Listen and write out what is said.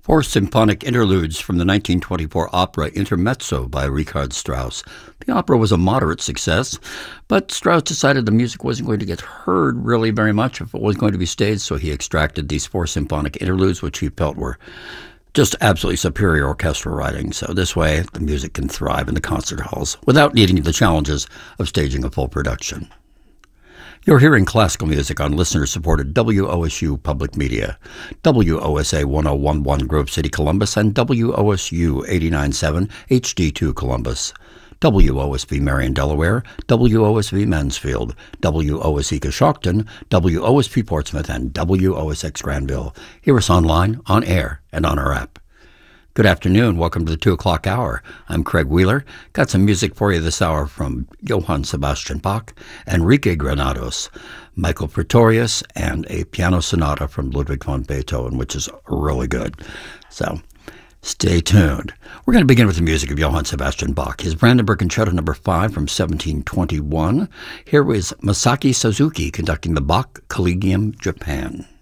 Four symphonic interludes from the 1924 opera Intermezzo by Richard Strauss. The opera was a moderate success, but Strauss decided the music wasn't going to get heard really very much if it was going to be staged, so he extracted these four symphonic interludes, which he felt were just absolutely superior orchestral writing. So this way, the music can thrive in the concert halls without needing the challenges of staging a full production. You're hearing classical music on listener-supported WOSU Public Media, WOSA 1011 Grove City, Columbus, and WOSU 89.7 HD2 Columbus, WOSB Marion, Delaware, WOSB Mansfield, WOSE Coshocton, WOSP Portsmouth, and WOSX Granville. Hear us online, on air, and on our app. Good afternoon. Welcome to the 2 o'clock hour. I'm Craig Wheeler. Got some music for you this hour from Johann Sebastian Bach, Enrique Granados, Michael Pretorius, and a piano sonata from Ludwig van Beethoven, which is really good. So stay tuned. We're going to begin with the music of Johann Sebastian Bach. His Brandenburg Concerto No. 5 from 1721. Here is Masaki Suzuki conducting the Bach Collegium Japan.